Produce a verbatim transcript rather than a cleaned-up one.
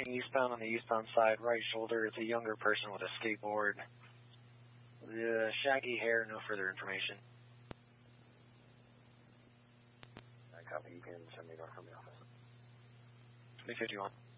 approaching eastbound on the eastbound side, right shoulder. It's a younger person with a skateboard. The shaggy hair, no further information. I copy. You can send me back from the office. three fifty-one.